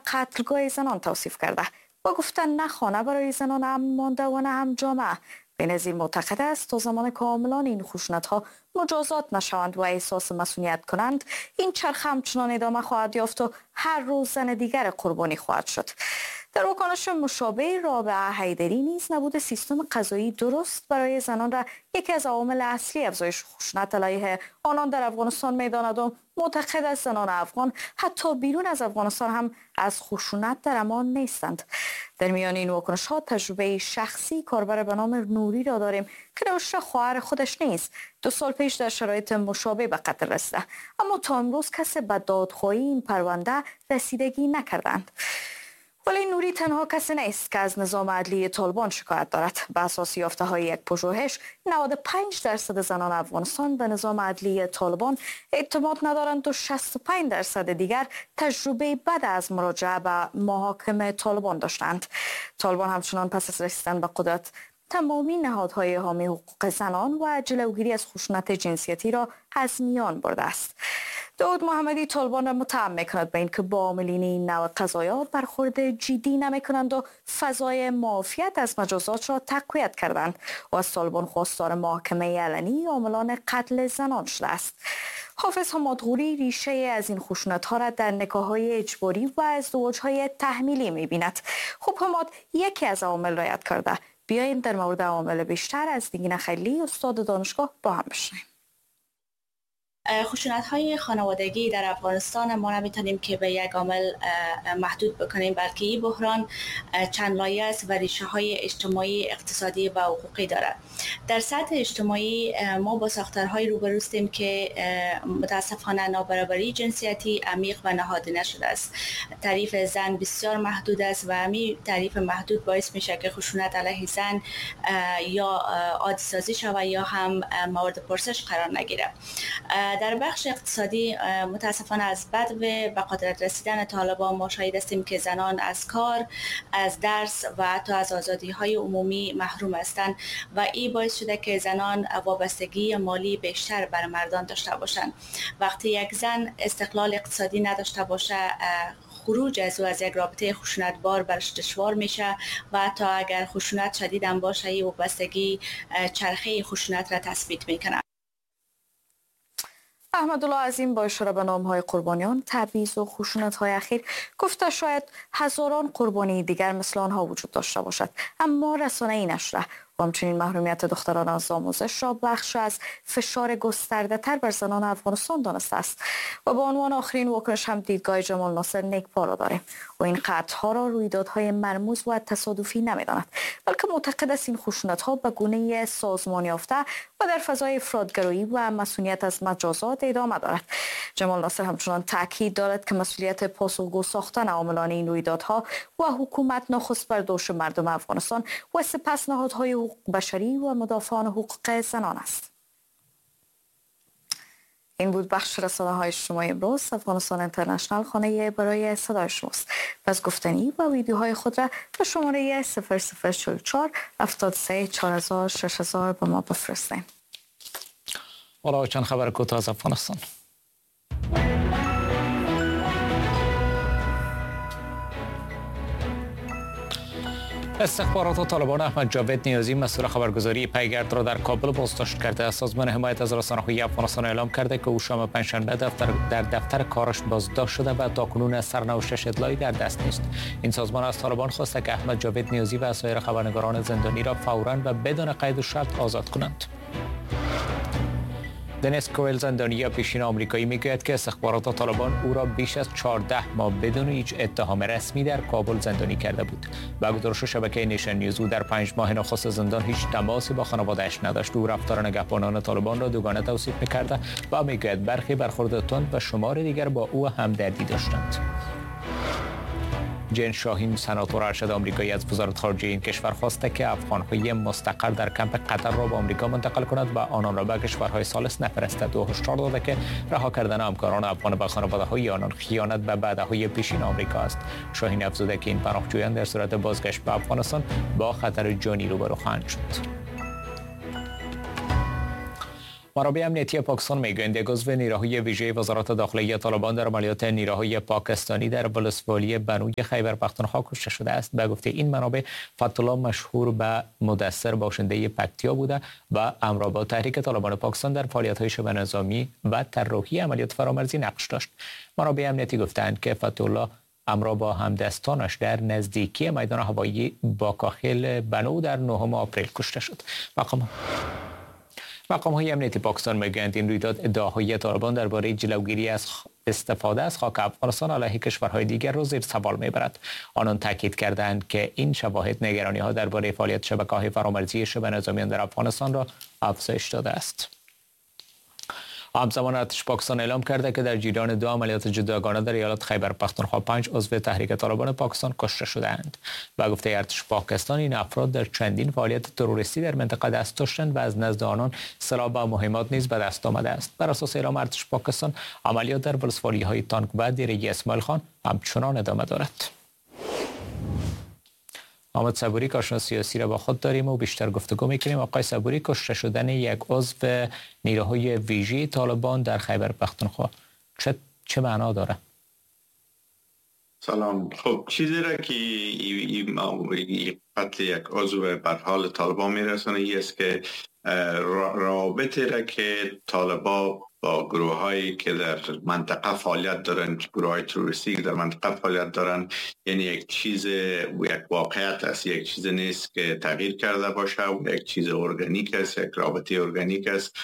قتلگاه زنان توصیف کرده و گفتن نه خانه برای زنان امن مانده و نه هم جامعه. بنظیر معتقد است تا زمان کاملان این خشونت‌ها مجازات نشوند و احساس مسئولیت کنند، این چرخه همچنان ادامه خواهد یافت و هر روز زن دیگر قربانی خواهد شد. در واکنش مشابه رابعه حیدری نیز نبود سیستم قضایی درست برای زنان را یکی از عوامل اصلی افزایش خشونت علیه آنان در افغانستان می‌داند و معتقد است زنان افغان حتی بیرون از افغانستان هم از خشونت در امان نیستند. در میان این واکنش‌ها تجربه شخصی کاربر به نام نوری را داریم که نوشته خواهر خودش نیست 2 سال پیش در شرایط مشابه به قتل رسیده، اما تا امروز کسی به دادخواهی این پرونده رسیدگی نکردند. ولی نوری تنها کسی نیست که از نظام عدلی طالبان شکایت دارد. به اساس یافته‌های یک پژوهش 95% زنان افغانستان به نظام عدلی طالبان اعتماد ندارند و 65% دیگر تجربه بد از مراجعه به محاکم طالبان داشتند. طالبان همچنان پس از رسیدن به قدرت تمامی نهادهای حامی حقوق زنان و جلوگیری از خشونت جنسیتی را از میان برده است. داود محمدی طالبان را متهم می‌کند به اینکه با عاملین این نوع قضایا برخورد جدی نمی‌کنند و فضای معافیت از مجازات را تقویت کردند و از طالبان خواستار محاکمه علنی عاملان قتل زنان شده است. حافظ حمادغوری ریشه از این خشونت‌ها را در نکاح‌های اجباری و ازدواج‌های تحمیلی می‌بیند. خب حماد یکی از عوامل را یاد کرده. بیایید در مورد عوامل بیشتر از نگین خلیلی استاد دانشگاه با هم بشنویم. خشونت‌های خانوادگی در افغانستان ما نمیتونیم که به یک عامل محدود بکنیم، بلکه این بحران چند لایه است و ریشه‌های اجتماعی، اقتصادی و حقوقی دارد. در سطح اجتماعی ما با ساختارهای روبرو هستیم که متاسفانه نابرابری جنسیتی عمیق و نهادینه شده است. تعریف زن بسیار محدود است و همین تعریف محدود باعث میشه که خشونت علیه زن یا عادی سازی شود یا هم مورد پرسش قرار نگیره. در بخش اقتصادی متاسفانه از بعد به قدرت رسیدن طالبان ما شاهد هستیم که زنان از کار، از درس و حتی از آزادی‌های عمومی محروم هستند و این باعث شده که زنان وابستگی مالی بیشتر بر مردان داشته باشند. وقتی یک زن استقلال اقتصادی نداشته باشه، خروج از او از یک رابطه خشونتبار برش دشوار میشه و حتی اگر خشونت شدید هم باشه این وابستگی چرخه خشونت را تثبیت میکنه. احمدالله عظیم با اشاره به نام‌های قربانیان، تبعیض و خشونت‌های اخیر گفته شاید هزاران قربانی دیگر مثل آنها وجود داشته باشد، اما رسانه‌ای نشره و همچنین محرومیت دختران از آموزش را بخش از فشار گسترده تر بر زنان افغانستان دانسته است. و به عنوان آخرین واکنش هم دیدگاه جمال ناصر نیکپا را داریم و این قطع‌ها را رویدادهای مرموز و تصادفی نمی‌داند، بلکه معتقد است این خشونت‌ها به گونه سازمان یافته و در فضای افرادگرایی و مسئولیت از مجازات ادامه دارد. جمال ناصر همچنان تاکید دارد که مسئولیت پاسخگو ساختن عاملان این رویدادها و حکومت نخست بر دوش مردم افغانستان و سپس نهادهای حقوق بشری و مدافعان حقوق زنان است. این بود بخش رسانه‌های اجتماعی امروز. افغانستان اینترنشنال خانه برای صدای شماست. پس گفتنی و ویدیوهای خود را به شماره 0044 73 4000 6000 به ما بفرستید. حالا چند خبر کوتاه از افغانستان. استخبارات طالبان احمد جاوید نیازی مسئول خبرگزاری پیگرد را در کابل بازداشت کرده. سازمان حمایت از رسانه‌های افغانستان اعلام کرده که او شام پنجشنبه در دفتر کارش بازداشت شده و تاکنون از سرنوشتش اطلاعی در دست نیست. این سازمان از طالبان خواسته که احمد جاوید نیازی و سایر خبرنگاران زندانی را فوراً و بدون قید و شرط آزاد کنند. دنیس کوئل زندانی پیشین آمریکایی میگوید که استخبارات طالبان او را بیش از 14 ماه بدون هیچ اتهام رسمی در کابل زندانی کرده بود. با گزارش شبکه نیشن نیوز او در 5 ماه نخست زندان هیچ تماسی با خانواده‌اش نداشت. او رفتار نگهبانان طالبان را دوگانه توصیف می‌کرد و میگوید برخی برخورد تند و شمار دیگر با او همدردی داشتند. جین شاهین سناتور ارشد آمریکایی از وزارت خارجه این کشور خواسته که افغان‌های مستقر در کمپ قطر را به آمریکا منتقل کند و آنان را به کشورهای ثالث نفرستد و هشدار داده که رها کردن همکاران افغان به خانواده‌های آنان خیانت به وعده‌های پیشین آمریکا است. شاهین افزوده که این پناهجویان در صورت بازگشت به افغانستان با خطر جانی روبرو خواهند شد. منابع امنیتی پاکستان میگویند عضو نیروهای ویژه وزارت داخلی طالبان در عملیات نیروهای پاکستانی در ولسوالی بنوی خیبر پختونخوا کشته شده است. به گفته این منابع فتح‌الله مشهور به مدثر باشنده پکتیا بوده و همراه با تحریک طالبان پاکستان در فعالیت‌های شبه نظامی و طراحی عملیات فرامرزی نقش داشت. منابع امنیتی گفتند که فتح‌الله همراه با همدستانش در نزدیکی میدان هوایی باکاخیل بنو در 9 آپریل کشته شد. مقام‌های امنیتی پاکستان میگویند این رویداد ادعاهای طالبان درباره جلوگیری از استفاده از خاک افغانستان علیه کشورهای دیگر را زیر سوال میبرد. آنان تاکید کردند که این شواهد نگرانی‌ها درباره فعالیت شبکه‌های فرامرزی شبه نظامیان در افغانستان را افزایش داده است. همزمان ارتش پاکستان اعلام کرده که در جریان 2 عملیات جداگانه در ایالت خیبر پختونخوا 5 عضو تحریک طالبان پاکستان کشته شدند. به گفته ارتش پاکستان این افراد در چندین فعالیت تروریستی در منطقه دست داشتند و از نزد آنان سلاح و مهمات نیز به دست آمده است. بر اساس اعلام ارتش پاکستان عملیات در ولسوالی‌های تانک و دیره اسماعیل خان همچنان ادامه دارد. حامد صبوری کارشناس سیاسی را با خود داریم و بیشتر گفتگو میکنیم. آقای صبوری، کشته شدن یک عضو نیروهای ویژه طالبان در خیبر پختونخوا چه معنا داره؟ سلام. خب چیزی را که این قتل یک عضو بر حال طالبان میرسونه این است که رابطه را که طالبان با گروه هایی که در منطقه فعالیت دارن، گروه های تروریستی در منطقه فعالیت دارن، یعنی یک واقعیت است، یک چیز نیست که تغییر کرده باشه، یک چیز ارگانیک است، یک رابطه ارگانیک است.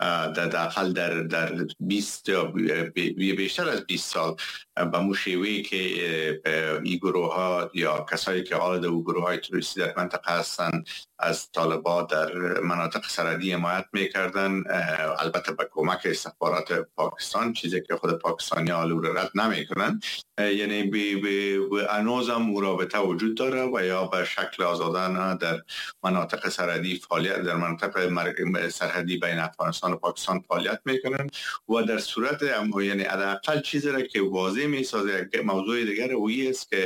در 20 یا بیشتر از 20 سال به مشیوهی که این گروه ها یا کسایی که عالد و گروه های تروریستی در منطقه هستند از طالبان در مناطق سرحدی حمایت میکردن، البته با کمک استخبارات پاکستان، چیزی که خود پاکستانی ها رد نمیکنن. یعنی هنوز هم رابطه وجود داره و یا به شکل آزادانه در مناطق سرحدی فعالیت، در مناطق سرحدی بین افغانستان و پاکستان فعالیت میکنن و در صورت یعنی حداقل چیزی را که واضح میسازه موضوع دیگر اویی است که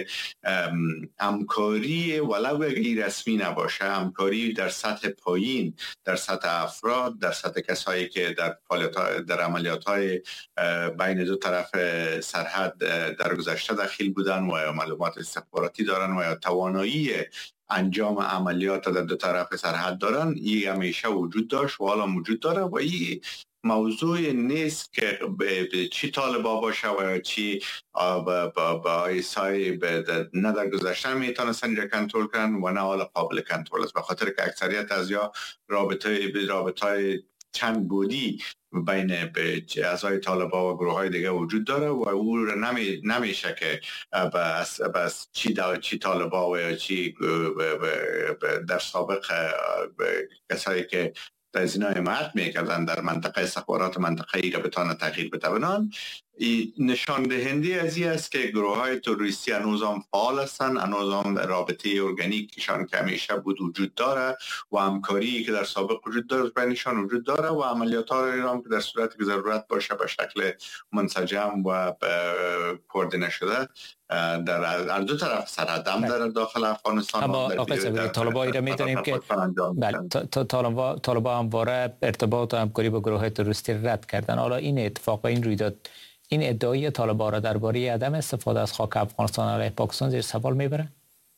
همکاری ولو اگه رسمی نباشه، همکاری در سطح پایین، در سطح افراد، در سطح کسایی که در عملیات‌های بین دو طرف سرحد در گذشته داخل بودن و یا معلومات استخباراتی دارن و یا توانایی انجام عملیات در دو طرف سرحد دارن، این همیشه وجود داشت و حالا وجود داره و این موضوع نیست که چی طالبا باشه و چی با ایسای نه در گذشته میتونستن اینجا کنترل کنن و نه حالا قابل کنترل است، به خاطر که اکثریت از یا رابطه چند بودی بین اعضای طالبان و گروه های دیگه وجود داره و او نمیشه که بس چی طالبان و یا چی در سابق کسایی که در زینا حمایت میکردن در منطقه استخبارات منطقه ای را بتانه تغییر بتوانند. نشان دهنده از این است که گروه های تروریستی هنوز هم فعال هستند، هنوز هم رابطه ارگانیکشان که همیشه بود وجود داره و همکاری که در سابق وجود داره بینشان وجود داره و عملیات ها را که در صورتی که ضرورت باشه به شکل منسجم و کوردینه شده در دو طرف سرحد هم در داخل افغانستان. اما آقای صبوری، طالبان را می‌دانیم که طالبان همواره ارتباط و همکاری با گروه های تروریستی رد کردن. حالا این اتفاق و این رویداد این ادعای طالبان را درباره عدم استفاده از خاک افغانستان علیه پاکستان زیر سوال میبره؟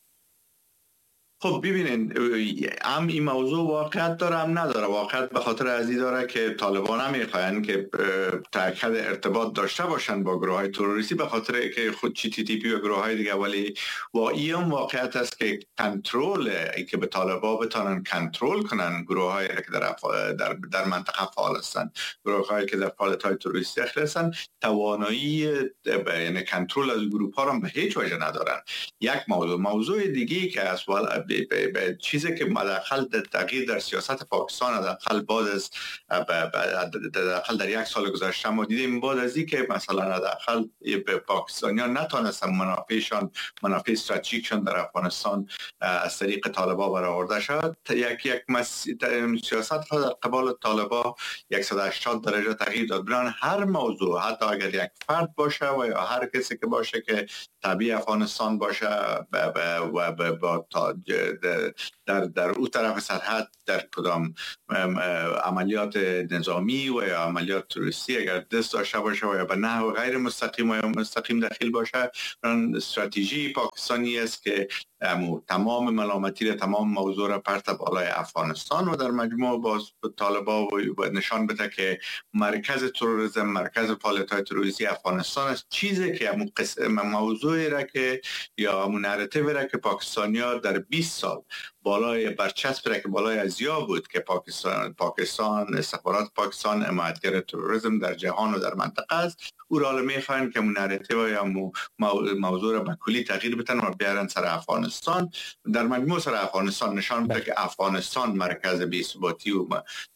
خب ببینید، هم این موضوع واقعیت داره هم نداره. واقعیت به خاطر ازی داره که طالبان هم میخواین که تاکید ارتباط داشته باشن با گروه های تروریستی به خاطر که خود TTP و گروه های دیگه، ولی این هم واقعیت است که کنترل که به طالبان بتانن کنترل کنن گروه هایی که در منطقه فعال هستند، گروه هایی که در فعالیت های تروریستی داخل هستند، توانایی یعنی کنترل از گروه ها هم به هیچ وجه ندارن. یک موضوع دیگه که اصلا به چیزی که مداخل تغییر در سیاست پاکستان حداقل بعد از در یک سال گذشته ما دیدیم، بعد از اینکه مثلا حداقل پاکستانیان نتونستن منافع استراتژیکشون در افغانستان از طریق طالبان برآورده شد، یک سیاست در قبال طالبان 180 درجه تغییر داد. بران هر موضوع، حتی اگر یک فرد باشه و یا هر کسی که باشه که تابع افغانستان باشه و با در او طرف سرحد در کدام عملیات نظامی و یا عملیات توریستی اگر دست داشته باشه و یا به نحو غیر مستقیم و یا مستقیم دخیل باشه، استراتژی پاکستانی است که تمام ملامتی را، تمام موضوع را پرت بالای افغانستان و در مجموع باز طالبان و نشان بده که مرکز تروریسم، مرکز فعالیت‌های تروریستی افغانستان است. چیزی که موضوعی را که یا نراتیوی را که پاکستانی‌ها در 20 سال بالای برچسب را که بالای ازیا بود که پاکستان استخبارات پاکستان حمایتگر تروریسم در جهان و در منطقه است، او را میخواین که اون نراتیو یا موضوع را به کلی تغییر بدن و بیارن سر افغانستان. در مجموع سر افغانستان نشان بده که افغانستان مرکز بی‌ثباتی و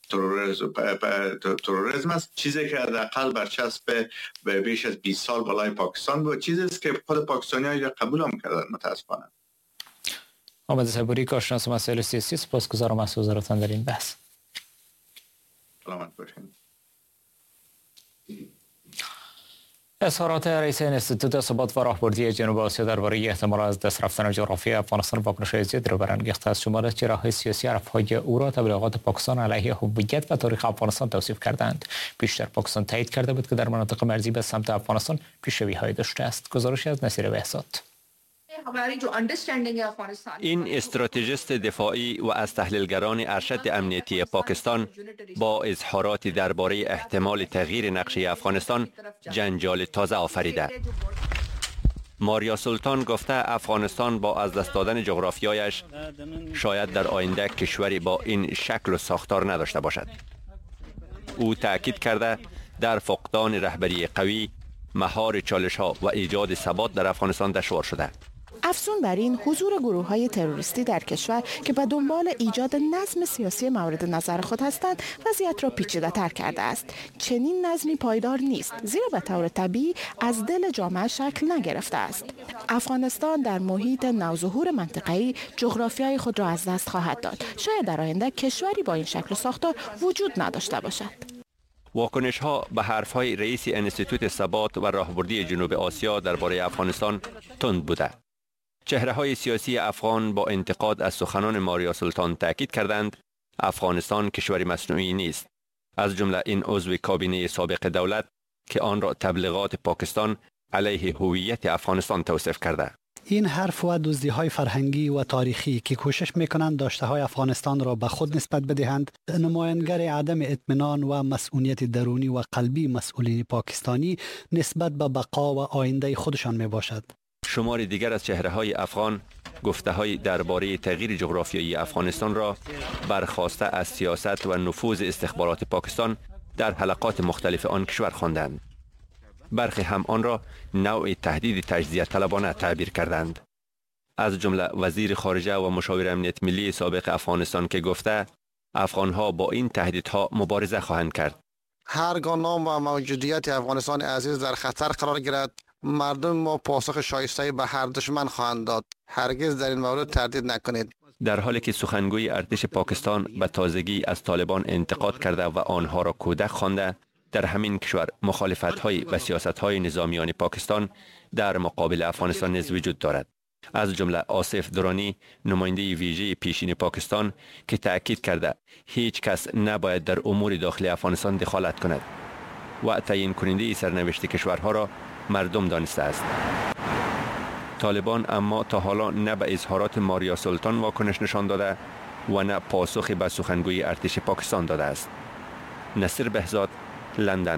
تروریسم است، چیزی که حداقل برچسب به بیش از 20 سال بالای پاکستان بود، چیزی است که خود پاکستانی‌ها را قبول هم کردن متاسفانه. آمد صبوری کارشناس مسائل سیاسی، سپاسگزارم از حضورتان در این بحث. سلامت باشید. اظهارات رئیس انستیتوت ثبات و راهبردی جنوب آسیا درباره احتمال از دست رفتن جغرافیایی افغانستان واکنش‌های زیادی را برانگیخته است. شمار از چهره‌های سیاسی حرف‌های او را تبلیغات پاکستان علیه هویت و تاریخ افغانستان توصیف کردند. بیشتر پاکستان تایید کرده بود که در مناطق مرزی به سمت افغانستان پیشروی‌های داشته است. گزارشی از نصیر بهزاد. این استراتژیست دفاعی و از تحلیلگران ارشد امنیتی پاکستان با اظهارات درباره احتمال تغییر نقشه افغانستان جنجال تازه آفریده. ماریا سلطان گفته افغانستان با از دست دادن جغرافیایش شاید در آینده کشوری با این شکل و ساختار نداشته باشد. او تأکید کرده در فقدان رهبری قوی، مهار چالش‌ها و ایجاد ثبات در افغانستان دشوار شده. افزون بر این، حضور گروه‌های تروریستی در کشور که به دنبال ایجاد نظم سیاسی مورد نظر خود هستند، وضعیت را پیچیده‌تر کرده است. چنین نظمی پایدار نیست، زیرا به طور طبیعی از دل جامعه شکل نگرفته است. افغانستان در محیط نوظهور منطقه‌ای جغرافیای خود را از دست خواهد داد. شاید در آینده کشوری با این شکل و ساختار وجود نداشته باشد. واکنش‌ها به حرف‌های رئیس انستیتوت ثبات و راهبردی جنوب آسیا درباره افغانستان تند بوده. چهره‌های سیاسی افغان با انتقاد از سخنان ماریا سلطان تاکید کردند افغانستان کشوری مصنوعی نیست، از جمله این عضو کابینه سابق دولت که آن را تبلیغات پاکستان علیه هویت افغانستان توصیف کرده. این حرف و دزدی‌های فرهنگی و تاریخی که کوشش می‌کنند داشته‌های افغانستان را به خود نسبت بدهند، نمایانگر عدم اطمینان و مسئولیت درونی و قلبی مسئولین پاکستانی نسبت به بقا و آینده خودشان میباشد. شمار دیگر از چهره‌های افغان گفته‌های درباره تغییر جغرافیایی افغانستان را برخواسته از سیاست و نفوذ استخبارات پاکستان در حلقات مختلف آن کشور خواندند. برخی هم آن را نوع تهدید تجزیه طلبانه تعبیر کردند. از جمله وزیر خارجه و مشاور امنیت ملی سابق افغانستان که گفته افغان‌ها با این تهدیدها مبارزه خواهند کرد. هرگاه نام و موجودیت افغانستان عزیز در خطر قرار گیرد، مردم ما پاسخ شایسته به هر دشمن خواهند داد. هرگز در این مورد تردید نکنید. در حالی که سخنگوی ارتش پاکستان به تازگی از طالبان انتقاد کرده و آنها را کودک خوانده، در همین کشور مخالفت‌های به سیاست‌های نظامیان پاکستان در مقابل افغانستان نیز وجود دارد. از جمله آصف درانی، نماینده ویژه پیشین پاکستان که تأکید کرده هیچ کس نباید در امور داخلی افغانستان دخالت کند و تعیین کننده سرنوشت کشورها را مردم دانسته است. طالبان اما تا حالا نه به اظهارات ماریا سلطان واکنش نشان داده و نه پاسخی به سخنگوی ارتش پاکستان داده است. نصیر بهزاد، لندن.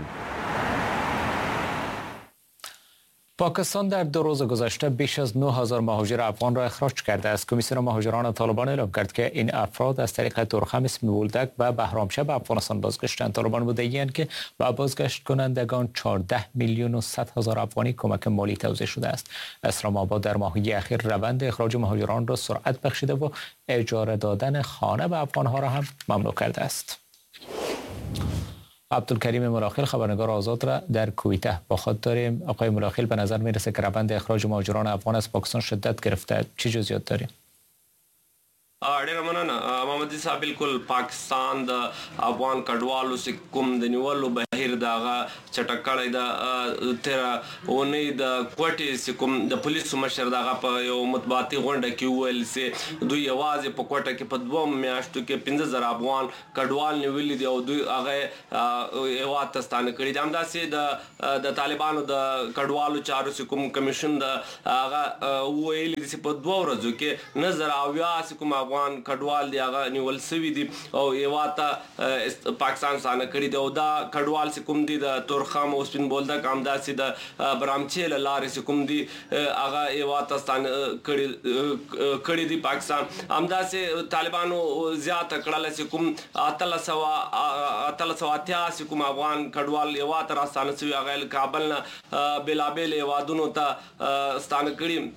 پاکستان در 2 روز گذشته بیش از 9000 مهاجر افغان را اخراج کرده است. کمیسیون مهاجران طالبان اعلام کرد که این افراد از طریق تورخم، بولدک و بهرامشه به افغانستان بازگشتند. طالبان مدعی‌اند که به بازگشت کنندگان 14 میلیون و 100 هزار افغانی کمک مالی توزیع شده است. اسلام آباد در ماهی اخیر روند اخراج مهاجران را سرعت بخشیده و اجاره دادن خانه به افغان‌ها را هم ممنوع کرده است. عبدالکریم ملاخیل، خبرنگار آزاد را در کویته با خود داریم. آقای ملاخیل، به نظر میرسه که روند اخراج مهاجران افغان از پاکستان شدت گرفته. چه جزئیات داریم؟ ډیره مننه. محمد عیسی بالکل پاکستان د افغان کډوالو کوم د نیولو بهیر دغه چټکړې د تیر اونۍ د کوټې کوم د پولیسو مشر دغه په یو مطبوعاتي غونډه کې ویل سي دوی یوازې په کوټه کې په 2 میاشتو کې 15000 افغان کډوال نیولې دي او دوی هغه یو تستانه کړی دي. همداسې د طالبانو د کډوالو چارو کوم کمیشن د هغه ویل دي په 2 ورځو کې نظر او یا کوم افغان کډوال دی هغه نیول سوي دي او یواته پاکستان سره کړی دی او دا کډوال کوم دي د تورخم او سپین بولدک همداسې د برامچیل لارې کوم دي هغه یواته ستان کړی دی پاکستان. همداسې طالبانو زیات کړل کوم 1380 کوم افغان کډوال یواته راستانه سوي هغه کابل نه بلابل یوادونو ته ستانه کړی.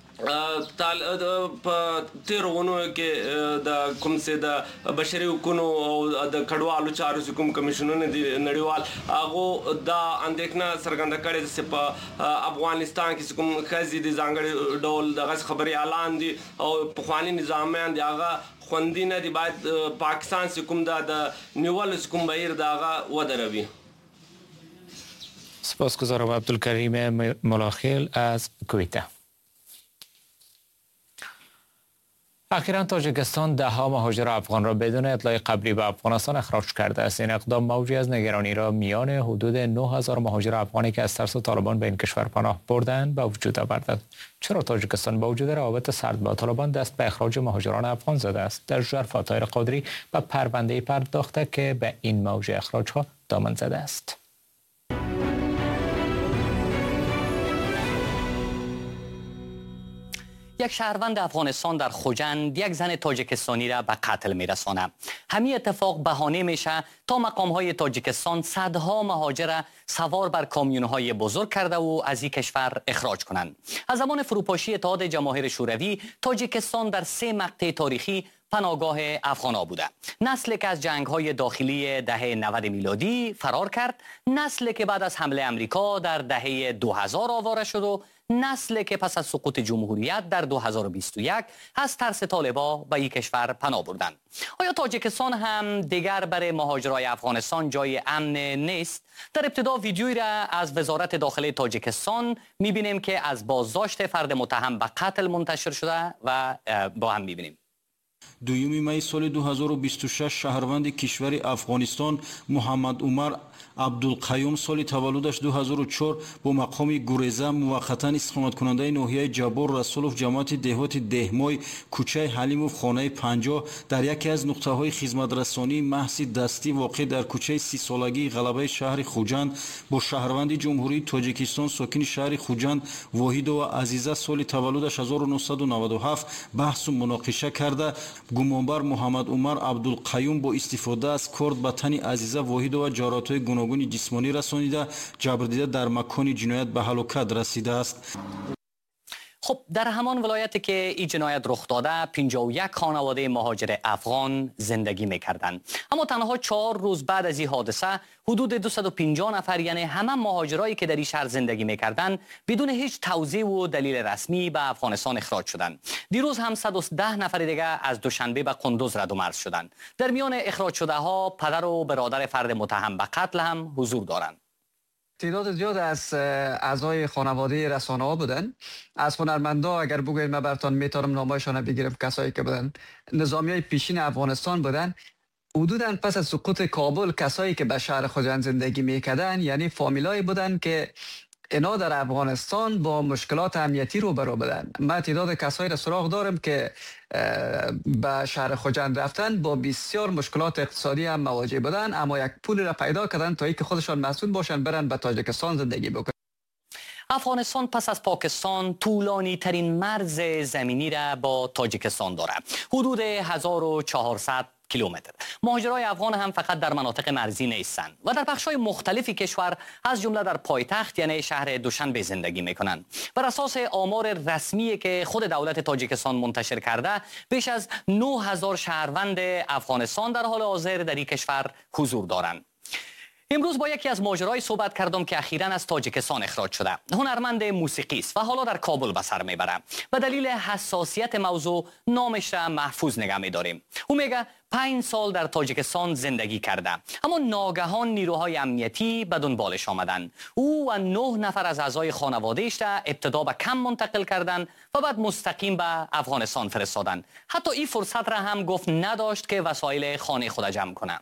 په تیرونو کې د کوم څه د بشري حقوقو او د کډوالو چارو کوم کمیشنونه دي نړیوال هغه دا اندېښنه څرګنده کړې چې په افغانستان کې کوم خزي دي ځانګړي ډول دغه خبري اعلان دي او په خواني نظامیان دي هغه خوندي نه دي باید پاکستان کوم د نیول کوم بهیر دغه ودروي. سپاسگزارم عبدالکریم ملاخیل از کویت. اخیراً تاجیکستان 10 مهاجر افغان را بدون اطلاع قبلی به افغانستان اخراج کرده است. این اقدام موجی از نگرانی را میان حدود 9000 مهاجر افغانی که از ترس طالبان به این کشور پناه بردند به وجود آورد. چرا تاجیکستان با وجود روابط سرد با طالبان دست به اخراج مهاجران افغان زده است؟ در ژرف طاهر قادری به پرونده پرداخته که به این موج اخراج‌ها دامن زده است. یک شهروند افغانستان در خوجند یک زن تاجیکستانی را به قتل می‌رساند. همین اتفاق بهانه میشه تا مقام‌های تاجیکستان صدها مهاجر را سوار بر کامیون‌های بزرگ کرده و از این کشور اخراج کنند. از زمان فروپاشی اتحاد جماهیر شوروی تاجیکستان در 3 مقطع تاریخی پناهگاه افغان‌ها بوده. نسلی که از جنگ‌های داخلی دهه 90 میلادی فرار کرد، نسلی که بعد از حمله امریکا در دهه 2000 آواره شد و نسلی که پس از سقوط جمهوریت در 2021 از ترس طالبا به این کشور پناه بردند. آیا تاجیکستان هم دیگر برای مهاجرای افغانستان جای امن نیست؟ در ابتدا ویدیویی را از وزارت داخلی تاجیکستان می‌بینیم که از بازداشت فرد متهم به قتل منتشر شده و با هم می‌بینیم. دویومی می سال 2026 شهروند کشور افغانستان محمد عمر عبدالقیوم سال تولدش 2004 با مقام گریزه موقتا استقامت کننده ناحیه جبار رسولوف جماعت دهات دهمای کوچه حلیموف خانه 50 در یکی از نقطه های خدمت رسانی محض دستی واقع در کوچه 30 سالگی غلبه شهر خوجند با شهروند جمهوری تاجیکستان ساکن شهر خوجند واحد و عزیزه سال تولدش 1997 بحث و مناقشه کرده. گمانبر محمد عمر عبدالقیوم با استفاده از کارت به تن عزیزه واحد و جراحت‌های گوناگون جسمانی رسانیده جبر دیده در مکان جنایت به هلاکت رسیده است. خب در همان ولایتی که این جنایت رخ داده 51 خانواده مهاجر افغان زندگی میکردند، اما تنها 4 روز بعد از این حادثه حدود 250 نفر یعنی همه مهاجرایی که در این شهر زندگی میکردند بدون هیچ توضیح و دلیل رسمی به افغانستان اخراج شدند. دیروز هم 110 نفر دیگه از دوشنبه به قندوز رد و مرز شدند. در میان اخراج شده ها پدر و برادر فرد متهم به قتل هم حضور دارند. تعداد زیاد از اعضای خانواده رسانه ها بودن. از هنرمندا اگر بگوید من براتون میتونم نامایشان بگیرم، کسایی که بودن نظامی های پیشین افغانستان بودن. حدوداً پس از سقوط کابل کسایی که به شهر خوجند زندگی میکردن یعنی فامیلایی بودن که اینا در افغانستان با مشکلات امنیتی روبرو بودن. من تعداد کسایی را سراغ دارم که به شهر خوجند رفتن با بسیار مشکلات اقتصادی هم مواجه بودن، اما یک پول را پیدا کردن تا اینکه خودشان مسئول باشن برن به تاجیکستان زندگی بکنن. افغانستان پس از پاکستان طولانی ترین مرز زمینی را با تاجیکستان دارد، حدود 1400 کیلومتر. مهاجرای افغان هم فقط در مناطق مرزی نیستند و در بخش‌های مختلفی کشور از جمله در پایتخت یعنی شهر دوشنبه زندگی می‌کنند. بر اساس آمار رسمی که خود دولت تاجیکستان منتشر کرده بیش از 9000 شهروند افغانستان در حال حاضر در این کشور حضور دارند. امروز با یکی از ماجرای صحبت کردم که اخیراً از تاجیکستان اخراج شده. هنرمند موسیقی است و حالا در کابل به سر میبره. به دلیل حساسیت موضوع نامش را محفوظ نگه می‌داریم. او میگه 5 سال در تاجیکستان زندگی کرده، اما ناگهان نیروهای امنیتی به دنبالش آمدند. او و 9 نفر از اعضای خانواده‌اش را ابتدا به کم منتقل کردند و بعد مستقیم به افغانستان فرستادند. حتی این فرصت را هم گفت نداشت که وسایل خانه خود جمع کنه.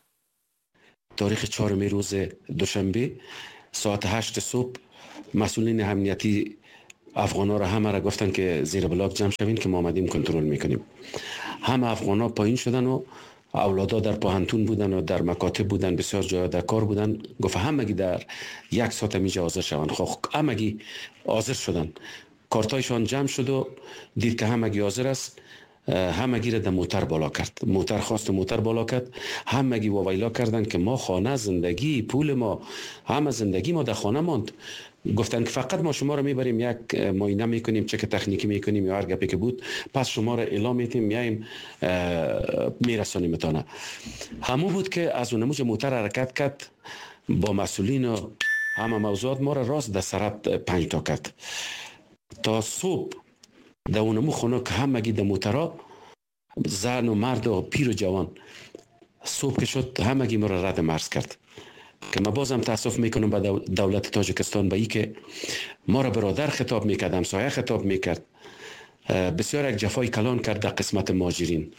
تاریخ 4 روز دوشنبه ساعت 8 صبح مسئولین امنیتی افغانا را همه را گفتن که زیر بلاک جمع شوین که ما آمدیم کنترل میکنیم. همه افغانا پایین شدن و اولادا در پاهنتون بودن و در مکاتب بودن، بسیار جای در کار بودن. گفت همگی در 1 ساعت میجا حاضر شوند. همگی حاضر شدن، کارتایشان جمع شد و دید که همگی حاضر است. همگی را در موتر بالا کرد، موتر خواست موتر بالا کرد. همگی واویلا کردن که ما خانه، زندگی، پول ما، همه زندگی ما در خانه ماند. گفتن که فقط ما شما را میبریم یک معاینه میکنیم، چک تکنیکی میکنیم یا هر گپی که بود، پس شما را اعلام میتیم میایم میرسانیم تانه. همون بود که از اون موج موتر حرکت کرد با مسئولین و همه موضوعات. ما را راست در سرحد 5 تا کرد تا صبح. در اونمو خونه که همگی در موترها، زن و مرد و پیر و جوان، صبح که شد همگی ما را رد مرز کرد. که ما بازم تاسف میکنم به دولت تاجیکستان، به ای که ما را برادر خطاب میکرد، همسایه خطاب میکرد، بسیار یک جفای کلان کرد در قسمت مهاجرین.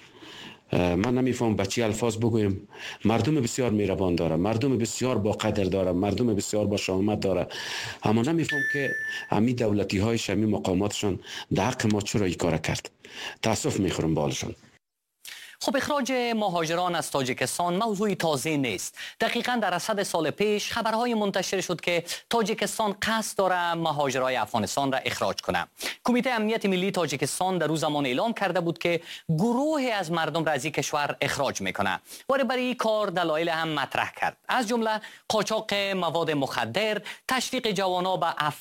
من نمیفهم به چی الفاظ بگویم. مردم بسیار مهربان داره، مردم بسیار با قدر داره، مردم بسیار با شهامت داره، اما نمیفهم که همین دولتی هایش، همین مقاماتشان در حق ما چرا این کار کرد. تاسف میخورم بالشان. خب اخراج مهاجران از تاجیکستان موضوعی تازه نیست. دقیقاً در رصد سال پیش خبرهای منتشر شد که تاجیکستان قصد داره مهاجرای افغانستان را اخراج کنه. کمیته امنیت ملی تاجیکستان در روز زمان اعلام کرده بود که گروهی از مردم را از این کشور اخراج میکنه و برای این کار دلایل هم مطرح کرد، از جمله قاچاق مواد مخدر، تشویق جوانا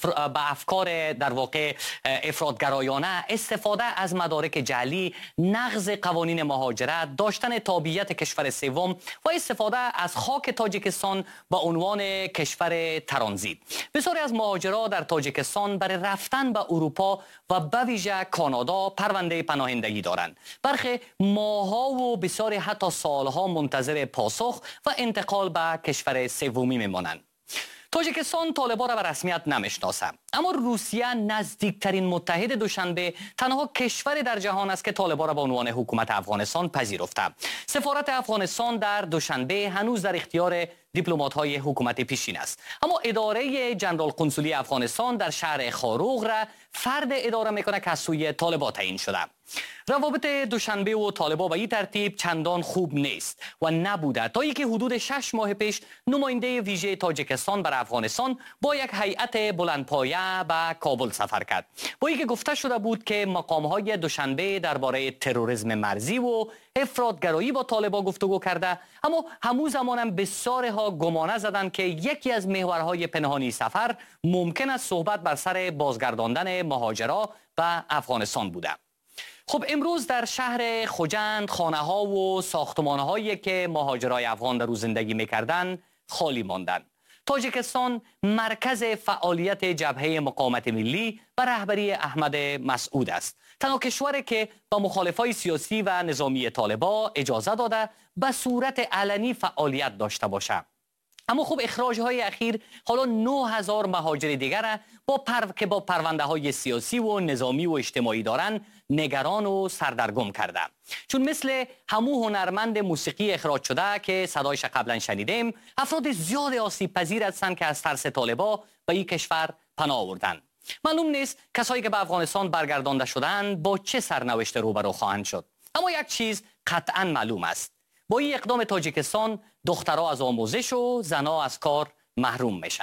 به افکار در واقع افراطگرایانه، استفاده از مدارک جعلی، نقض قوانین مهاجرت، داشتن تابعیت کشور سوم و استفاده از خاک تاجیکستان به عنوان کشور ترانزیت. بسیاری از مهاجران در تاجیکستان برای رفتن به اروپا و به ویژه کانادا پرونده پناهندگی دارند. برخی ماه‌ها و بسیاری حتی سالها منتظر پاسخ و انتقال به کشور سومی میمانند. تاجیکستان طالبان را به رسمیت نمیشناسه، اما روسیه نزدیکترین متحد دوشنبه تنها کشوری در جهان است که طالبان را به عنوان حکومت افغانستان پذیرفته. سفارت افغانستان در دوشنبه هنوز در اختیار دیپلمات‌های حکومت پیشین است، اما اداره جنرال قنصلی افغانستان در شهر خاروغ را فرد اداره میکنه که از سوی طالبان تعیین شده. روابط دوشنبه و طالبان به این ترتیب چندان خوب نیست و نبوده تا اینکه حدود 6 ماه پیش نماینده ویژه تاجیکستان بر افغانستان با یک هیئت بلندپایه به کابل سفر کرد. با اینکه گفته شده بود که مقام‌های دوشنبه درباره تروریسم مرزی و افراطگرایی با طالبان گفتگو کرده، اما همون زمان هم بسیارها گمانه زدند که یکی از محورهای پنهانی سفر ممکن است صحبت بر سر بازگرداندن مهاجرا به افغانستان بوده. خب امروز در شهر خوجند خانه‌ها و ساختمان‌هایی که مهاجرای افغان در او زندگی می‌کردند خالی ماندند. تاجیکستان مرکز فعالیت جبهه مقاومت ملی به رهبری احمد مسعود است. تنها کشوری که با مخالفای سیاسی و نظامی طالبان اجازه داده به صورت علنی فعالیت داشته باشه. اما خب اخراج‌های اخیر حالا 9000 مهاجر دیگر که با پرونده‌های سیاسی و نظامی و اجتماعی دارن نگران و سردرگم کرده. چون مثل همو هنرمند موسیقی اخراج شده که صدایش قبلا شنیدیم، افراد زیاد آسیب پذیر هستند که از ترس طالبان به این کشور پناه آوردند. معلوم نیست کسایی که به افغانستان برگردانده شدند با چه سرنوشت روبرو خواهند شد. اما یک چیز قطعا معلوم است: با این اقدام تاجیکستان دخترها از آموزش و زنها از کار محروم میشن.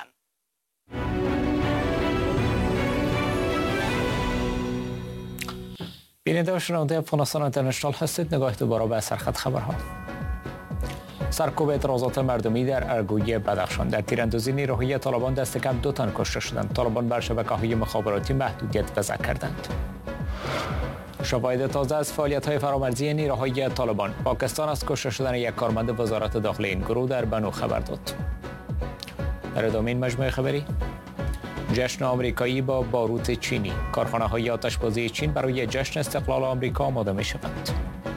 بیننده و شنونده افغانستان اینترنشنال هستید. نگاه دوباره به سرخط خبرها. سرکوب اعتراضات مردمی در ارگوی بدخشان. در تیراندازی نیروهای طالبان دست کم 2 تن کشته شدند. طالبان بر شبکه‌های مخابراتی محدودیت وضع کردند. شواهد تازه از فعالیت‌های فرامرزی نیروهای طالبان. پاکستان از کشته شدن یک کارمند وزارت داخلی این گروه در بنو خبر داد. در ادامه این مجموعه خبری، جشن آمریکایی با باروت چینی، کارخانه‌های آتشبازی چین برای جشن استقلال آمریکا آماده می‌شوند.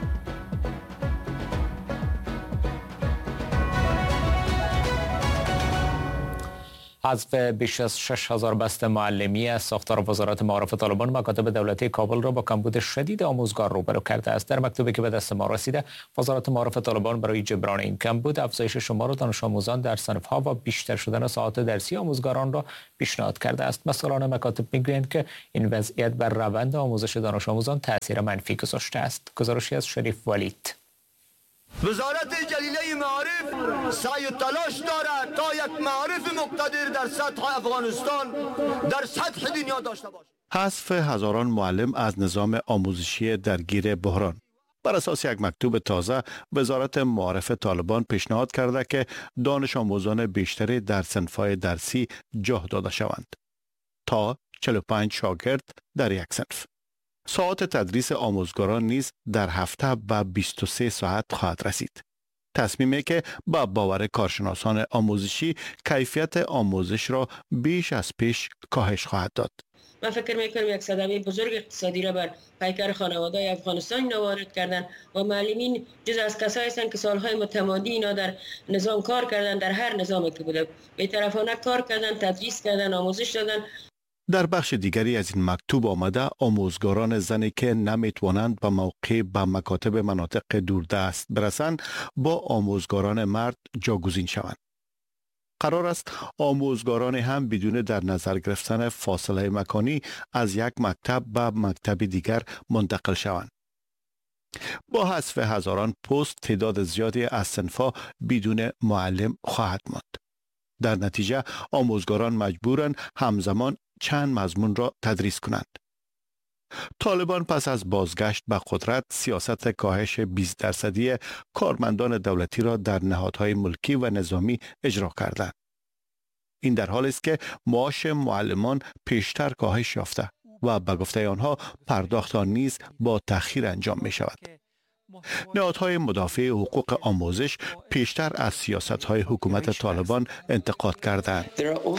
حذف بیش از 6,000 بسته معلمی از ساختار وزارت معارف طالبان مکاتب دولتی کابل را با کمبود شدید آموزگار روبرو کرده است. در مکتوبی که به دست ما رسیده، وزارت معارف طالبان برای جبران این کمبود افزایش شمار دانش آموزان در صنف‌ها و بیشتر شدن ساعات درسی آموزگاران را پیشنهاد کرده است. مسئولان مکاتب می‌گویند که این وضعیت بر روند آموزش دانش آموزان تاثیر منفی گذاشته است. گزارشی از شریف ولید. وزارت جلیله معارف سعی و تلاش دارد تا یک معارف مقتدر در سطح افغانستان در سطح دنیا داشته باشد. حذف هزاران معلم از نظام آموزشی درگیر بحران. بر اساس یک مکتوب تازه، وزارت معارف طالبان پیشنهاد کرده که دانش آموزان بیشتری در صنف‌های درسی جا داده شوند تا 45 شاگرد در یک صنف. ساعات تدریس آموزگاران نیز در هفته به 23 ساعت خواهد رسید. تصمیمی که با باور کارشناسان آموزشی کیفیت آموزش را بیش از پیش کاهش خواهد داد. من فکر میکنم یک صدمه بزرگ اقتصادی را بر پیکر خانواده افغانستان اینا وارد کردن و معلمین جز از کسایی هستند که سالهای متمادی اینا در نظام کار کردن، در هر نظامی که بوده بی‌طرفانه کار کردن، تدریس کردن، آموزش دادن. در بخش دیگری از این مکتوب آمده آموزگاران زنی که نمیتوانند به موقع به مکاتب مناطق دوردست برسند با آموزگاران مرد جاگزین شوند. قرار است آموزگاران هم بدون در نظر گرفتن فاصله مکانی از یک مکتب به مکتب دیگر منتقل شوند. با حذف هزاران پست تعداد زیادی از صنف‌ها بدون معلم خواهد ماند. در نتیجه آموزگاران مجبورند همزمان چند مضمون را تدریس کنند. طالبان پس از بازگشت به قدرت سیاست کاهش 20% کارمندان دولتی را در نهادهای ملکی و نظامی اجرا کردند. این در حالی است که معاش معلمان پیشتر کاهش یافته و به گفته آنها پرداخت آن نیز با تأخیر انجام می شود. نهادهای مدافع حقوق آموزش پیشتر از سیاست‌های حکومت طالبان انتقاد کردند.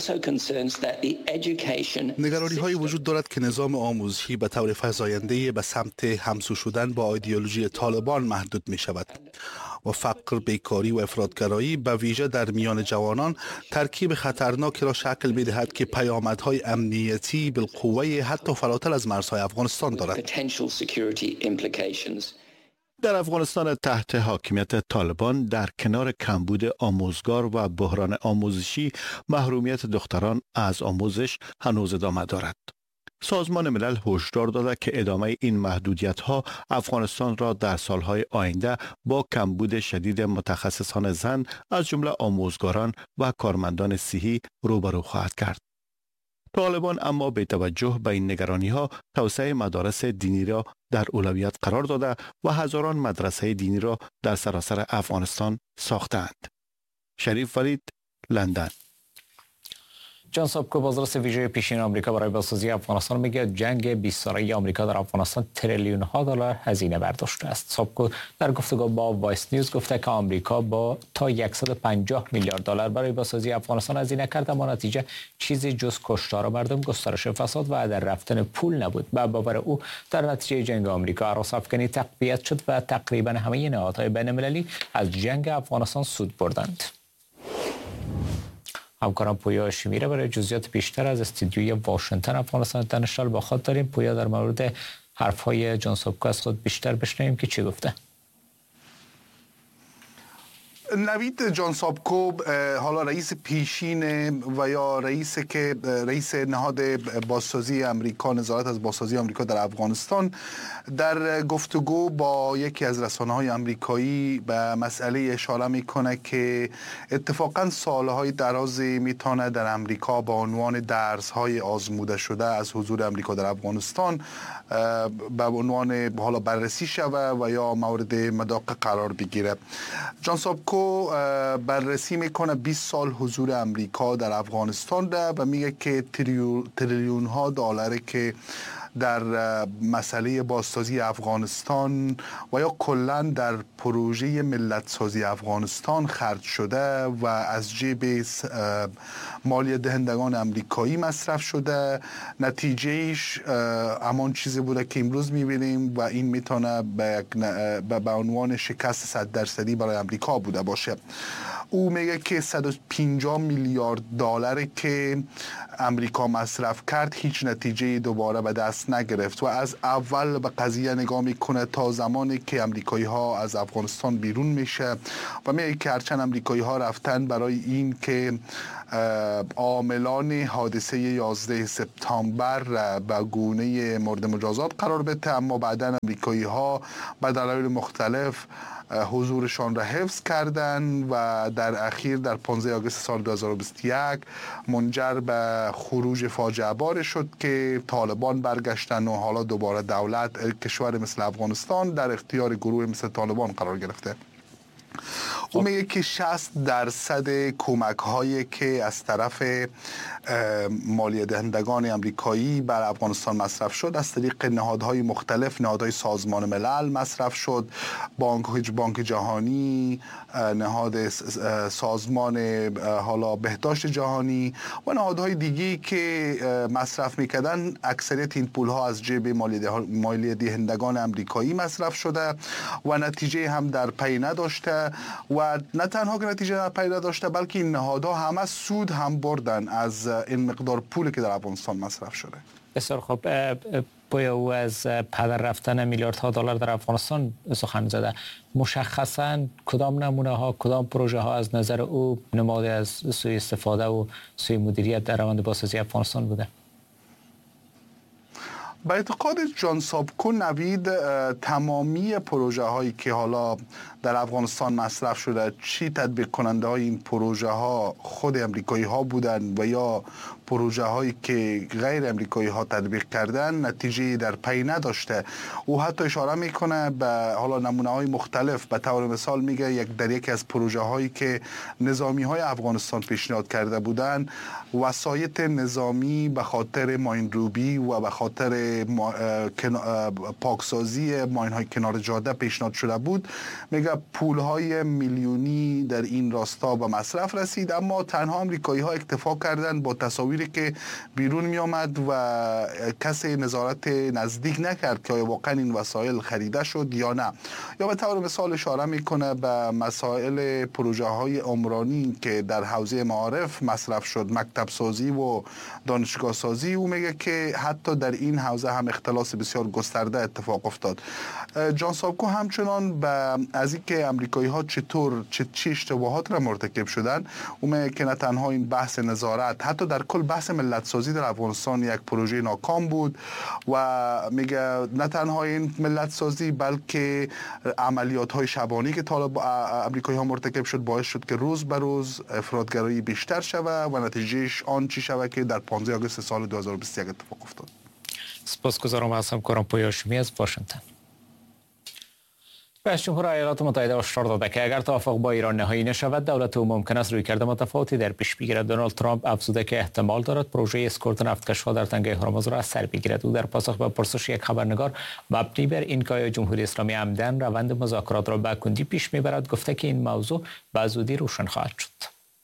نگرانی‌های وجود دارد که نظام آموزشی به طور فزاینده به سمت همسو شدن با ایدئولوژی طالبان محدود می شود و فقر، بیکاری و افراطگرایی به ویژه در میان جوانان ترکیب خطرناکی را شکل می دهد که پیامدهای امنیتی بالقوه حتی فراتر از مرزهای افغانستان دارد. در افغانستان تحت حاکمیت طالبان در کنار کمبود آموزگار و بحران آموزشی، محرومیت دختران از آموزش هنوز ادامه دارد. سازمان ملل هشدار داده که ادامه این محدودیت‌ها افغانستان را در سالهای آینده با کمبود شدید متخصصان زن از جمله آموزگاران و کارمندان صحی روبرو خواهد کرد. طالبان اما به توجه به این نگرانی‌ها توسعه مدارس دینی را در اولویت قرار داده و هزاران مدرسه دینی را در سراسر افغانستان ساختند. شریف ولید، لندن. جان سابکو، بازرس ویژه پیشین آمریکا برای بازسازی افغانستان میگه جنگ 20 ساله آمریکا در افغانستان تریلیون ها دلار هزینه برداشته است. سابکو در گفتگو با وایس نیوز گفته که آمریکا با تا 150 میلیارد دلار برای بازسازی افغانستان هزینه کرد، اما نتیجه چیزی جز کشتار مردم، گسترش فساد و در رفتن پول نبود. به باور او در نتیجه جنگ آمریکا هراس افغانی تقویت شد و تقریبا همه نهادهای بین المللی از جنگ افغانستان سود بردند. همکارم پویا شمیره برای جزئیات بیشتر از استودیوی واشنگتن افغانستان دانشال با خود داریم. پویا، در مورد حرف‌های جان سابکو از خود بیشتر بشنویم که چی گفته. نوید جان سابکو حالا رئیس پیشین و یا رئیس نهاد بازسازی امریکا، نظارت از بازسازی آمریکا در افغانستان، در گفتگو با یکی از رسانه‌های آمریکایی به مسئله اشاره میکنه که اتفاقا سالهای درازی میتونه در امریکا با عنوان درس‌های آزموده شده از حضور امریکا در افغانستان به عنوان حالا بررسی شوه و یا مورد مداق قرار بگیره. جان سابکو بررسی میکنه 20 سال حضور امریکا در افغانستان ده و میگه که تریلیون ها دلاره که در مسئله بازسازی افغانستان و یا کلا در پروژه ملت سازی افغانستان خرج شده و از جیب مالیه دهندگان امریکایی مصرف شده. نتیجهش همان چیزی بوده که امروز میبینیم و این میتونه به عنوان شکست 100% برای امریکا بوده باشه. او میگه که 150 میلیارد دلار که امریکا مصرف کرد هیچ نتیجه دوباره به دست نگرفت و از اول به قضیه نگاه میکنه تا زمانی که امریکایی ها از افغانستان بیرون میشه و میگه که هرچند امریکایی ها رفتن برای این که عاملان حادثه 11 سپتامبر به گونه مورد مجازات قرار بده، اما بعدا امریکایی ها به دلایل مختلف حضورشان را حفظ کردند و در اخیر در 15 آگوست سال 2021 منجر به خروج فاجعه بار شد که طالبان برگشتن و حالا دوباره دولت کشور مثل افغانستان در اختیار گروه مثل طالبان قرار گرفته. او میگه که 60% کمک هایی که از طرف مالیه دهندگان امریکایی بر افغانستان مصرف شد از طریق نهادهای مختلف، نهادهای سازمان ملل مصرف شد، بانک جهانی، نهاد سازمان حالا بهداشت جهانی و نهادهای دیگی که مصرف میکردن. اکثریت این پول ها از جیب مالیه دهندگان امریکایی مصرف شده و نتیجه هم در پی نداشته و نه تنها که نتیجه در پی نداشته بلکه این نهادها همه سود هم بردن از این مقدار پولی که در افغانستان مصرف شده. بسیار خوب. پویا او از پدر رفتن میلیاردها دلار در افغانستان سخن زده. مشخصاً کدام نمونه ها، کدام پروژه ها از نظر او نماد از سوء استفاده و سوء مدیریت در روند بازسازی افغانستان بوده؟ به اعتقاد جان سابکو نوید تمامی پروژه هایی که حالا در افغانستان مصرف شده، چی تطبیق کننده های این پروژه ها خود امریکایی ها بودن و یا پروژه هایی که غیر امریکایی ها تطبیق کردن، نتیجه در پی نداشته. او حتی اشاره میکنه به حالا نمونه های مختلف. به طور مثال میگه در یکی از پروژه هایی که نظامی های افغانستان پیشنهاد کرده بودن، وسایط نظامی به خاطر ماینروبی و به خاطر پاکسازی ماین های کنار جاده پیشنهاد شده بود. میگه پول های میلیونی در این راستا به مصرف رسید، اما تنها امریکایی ها اکتفا کردن با تصاویری که بیرون می آمد و کسی نظارت نزدیک نکرد که واقعا این وسایل خریده شد یا نه. یا به طور مثال اشاره میکنه به مسائل پروژه های عمرانی که در حوزه معارف مصرف شد، مکتب سازی و دانشگاه سازی. او میگه که حتی در این حوزه هم اختلاس بسیار گسترده اتفاق افتاد. جان سابکو همچنان از اینکه امریکایی ها چه اشتباهات را مرتکب شدن، او میگه که نه تنها این بحث نظارت، حتی در کل بحث ملت سازی در افغانستان یک پروژه ناکام بود و میگه نه تنها این ملت سازی بلکه عملیات های شبانی که امریکایی ها مرتکب شد باعث شد که روز به روز افراطگرایی بیشتر شود و نتیجهش آن چی شود که در 15 آگوست سال 2021 اتفاق افتاد. سپاسگزارم از همکارم پویا هاشمی از واشنگتن. رئیس جمهور ایالات متحده هشدار داده که اگر توافق با ایران نهایی نشود، دولت او ممکن است رویکرد متفاوتی در پیش بگیرد. دونالد ترامپ افزوده که احتمال دارد پروژه اسکورت نفتکش‌ها در تنگه هرمز را از سر بگیرد. او در پاسخ به پرسش یک خبرنگار مبنی بر اینکه آیا جمهوری اسلامی عمدن روند مذاکرات را به کندی پیش میبرد، گفته که این موضوع به زودی روشن خواهد شد.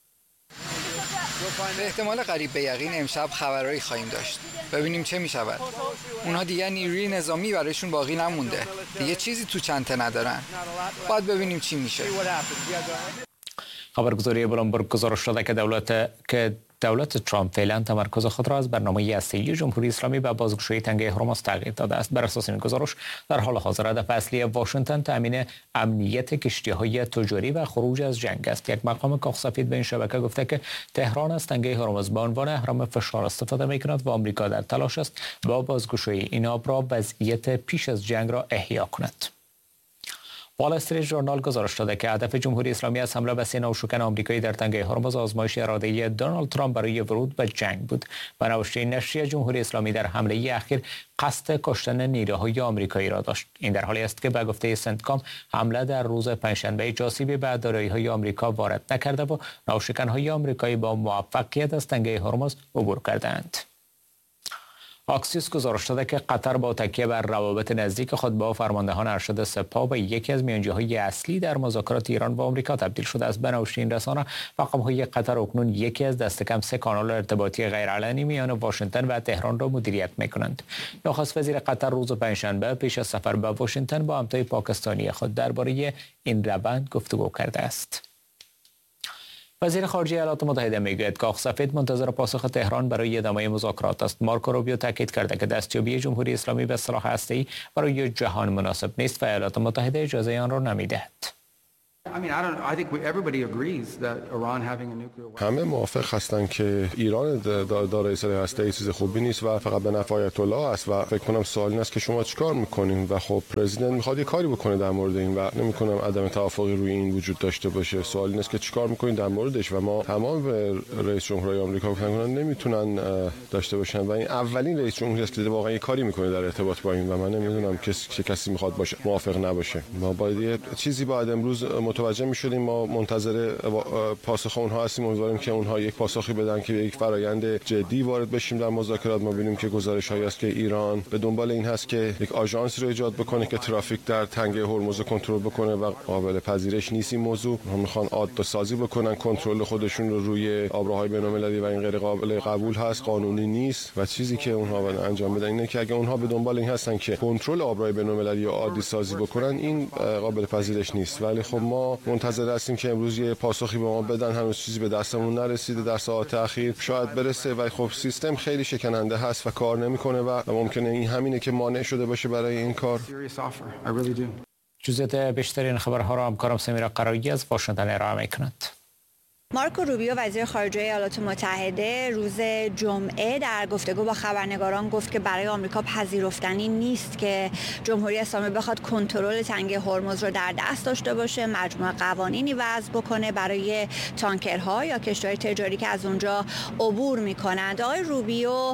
به احتمال قریب به یقین امشب خبرایی خواهیم داشت. ببینیم چه می شود. اونها دیگه نیروی نظامی برایشون باقی نمونده. دیگه چیزی تو چنته ندارن. باید ببینیم چی میشه. خبرگزاری بلومبرگ گزارش داده که دولت ترامپ فعلا تمرکز خود را از برنامه هسته‌ای جمهوری اسلامی به بازگشایی تنگه هرمز تغییر داده است. بر اساس این گزارش در حال حاضر هدف اصلی واشنگتن تامین امنیت کشتی‌های تجاری و خروج از جنگ است. یک مقام کاخ سفید به این شبکه گفته که تهران از تنگه هرمز به عنوان اهرم فشار استفاده می‌کند و آمریکا در تلاش است با بازگشایی این آب را وضعیت پیش از جنگ را احیا کند. وال استریت ژورنال گزارش داده که هدف جمهوری اسلامی از حمله به 3 ناوشکن آمریکایی در تنگه هرمز آزمایش اراده دونالد ترامپ برای ورود به جنگ بود. به نوشته نشریه جمهوری اسلامی در حمله اخیر قصد کشتن نیروهای آمریکایی را داشت. این در حالی است که به گفته سنتکام حمله در روز پنجشنبه جاسیبی به دارایی‌های آمریکا وارد نکرده و ناوشکن‌های آمریکایی با موفقیت از تنگه هرمز عبور کردند. آکسیوس گزارش داده که قطر با تکیه بر روابط نزدیک خود با فرماندهان ارشد سپاه به یکی از میانجی‌های اصلی در مذاکرات ایران با آمریکا تبدیل شده است. به نوشته این رسانه مقام‌های قطر اکنون یکی از دست کم 3 کانال ارتباطی غیرعلنی میان واشنگتن و تهران را مدیریت می‌کنند. نخست وزیر قطر روز پنجشنبه پیش از سفر به واشنگتن با همتای پاکستانی خود درباره این روند گفتگو کرده است. وزیر خارجه ایالات متحده میگوید کاخ سفید منتظر پاسخ تهران برای ادامه مذاکرات است. مارکو روبیو تاکید کرده که دستیابی جمهوری اسلامی به سلاح هسته‌ای برای جهان مناسب نیست و ایالات متحده اجازه آن را نمی‌دهد. همه موافق هستند که ایران دارای سلاح هسته‌ای چیز خوبی نیست و فقط به نفع آیت الله است و فکر کنم سوال این است که شما چیکار می‌کنین و خب پرزیدنت می‌خواد یه کاری بکنه در مورد این و نمی‌کنم عدم توافقی روی این وجود داشته باشه. سوال این است که چیکار می‌کنین در موردش و ما تمام رئیس جمهورهای آمریکا گفتن نمی‌تونن داشته باشن و این اولین رئیس جمهوری است که واقعا یه کاری می‌کنه در ارتباط با این و من نمی‌دونم کسی می‌خواد باشه موافق نباشه. ما باید یه چیزی بعد امروز متوجه می‌شدیم. ما منتظر پاسخ اونها هستیم. امیدواریم که اونها یک پاسخی بدن که یک فرآیند جدی وارد بشیم در مذاکرات. ما ببینیم که گزارش‌هایی است که ایران به دنبال این هست که یک آژانسی رو ایجاد بکنه که ترافیک در تنگه هرمز کنترل بکنه و قابل پذیرش نیست این موضوع. هم می‌خوان عادت سازی بکنن کنترل خودشون رو روی آبراهای بین‌المللی و این غیر قابل قبول هست، قانونی نیست و چیزی که اونها باید انجام بدن اینه که اگه اونها به دنبال این هستن که کنترل آبراهای بین‌المللی رو عادی سازی بکنن این قابل پذیرش نیست. ولی خب ما منتظر هستیم که امروز یه پاسخی به ما بدن. هنوز چیزی به دستمون نرسیده. در ساعات اخیر شاید برسه و خب سیستم خیلی شکننده هست و کار نمیکنه و ممکنه این همینه که مانع شده باشه برای این کار. جزئیات بیشترین خبرها را همکارم سمیرا قرایی از واشنگتن ارائه می‌کند. مارکو روبیو وزیر خارجه ایالات متحده روز جمعه در گفتگو با خبرنگاران گفت که برای آمریکا پذیرفتنی نیست که جمهوری اسلامی بخواد کنترل تنگه هرمز رو در دست داشته باشه، مجموعه قوانینی وضع بکنه برای تانکرها یا کشتی‌های تجاری که از اونجا عبور می‌کنند. آقای روبیو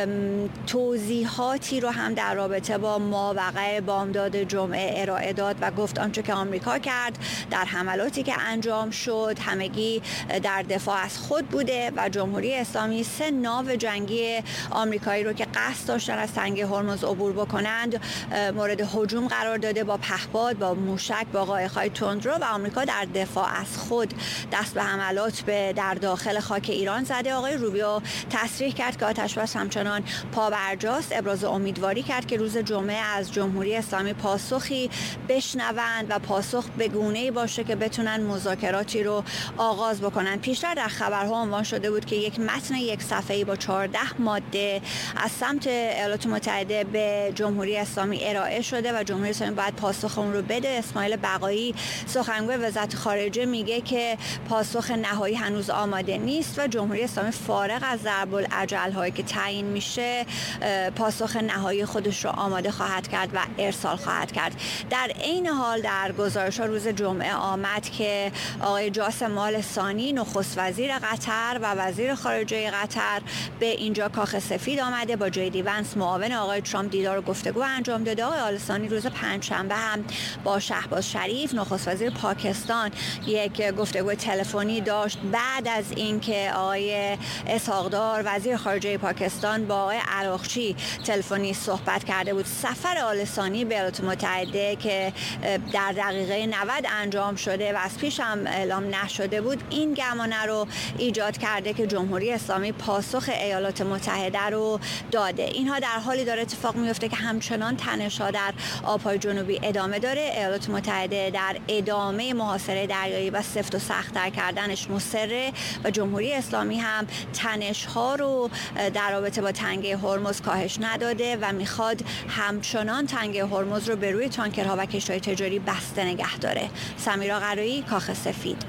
توضیحاتی رو هم در رابطه با ماوقع بامداد جمعه ارائه داد و گفت آنچه که آمریکا کرد در حملاتی که انجام شد همگی در دفاع از خود بوده و جمهوری اسلامی 3 ناو جنگی آمریکایی رو که قصد داشتن از تنگه هرمز عبور بکنند مورد هجوم قرار داده با پهپاد، با موشک، با قایق‌های تندرو و آمریکا در دفاع از خود دست به حملات در داخل خاک ایران زده. آقای روبیو تصریح کرد که آتش‌بس همچنان پابرجاست. ابراز امیدواری کرد که روز جمعه از جمهوری اسلامی پاسخی بشنوند و پاسخ به گونه‌ای باشه که بتونن مذاکراتی رو آغاز بکنن. پیشتر در خبرها عنوان شده بود که یک متن 1 صفحه‌ای با 14 ماده از سمت ایالات متحده به جمهوری اسلامی ارائه شده و جمهوری اسلامی باید پاسخ اون رو بده. اسماعیل بقایی سخنگوی وزارت خارجه میگه که پاسخ نهایی هنوز آماده نیست و جمهوری اسلامی فارغ از ضرب العجل هایی که تعیین میشه پاسخ نهایی خودش رو آماده خواهد کرد و ارسال خواهد کرد. در عین حال در گزارش‌ها روز جمعه آمد که آقای جاسم آل ثانی نخست وزیر قطر و وزیر خارجه قطر به اینجا کاخ سفید آمده با جی دی ونس معاون آقای ترامپ دیدار و گفتگو انجام داده. آقای آل ثانی روز پنجشنبه هم با شهباز شریف نخست وزیر پاکستان یک گفتگو تلفنی داشت بعد از اینکه آقای اسحاق‌دار وزیر خارجه پاکستان با آقای عراقچی تلفنی صحبت کرده بود. سفر آل ثانی به ایالات متحده که در دقیقه 90 انجام شده و از پیش هم اعلام نشده بود این گمانه رو ایجاد کرده که جمهوری اسلامی پاسخ ایالات متحده رو داده. اینها در حالی داره اتفاق میفته که همچنان تنش‌ها در آب‌های جنوبی ادامه داره. ایالات متحده در ادامه محاصره دریایی و سفت و سخت‌تر کردنش مصره و جمهوری اسلامی هم تنش‌ها رو در رابطه با تنگه هرمز کاهش نداده و میخواد همچنان تنگه هرمز رو به روی تانکرها و کشتی‌های تجاری بسته نگه داره. سمیرا قرایی، کاخ سفید.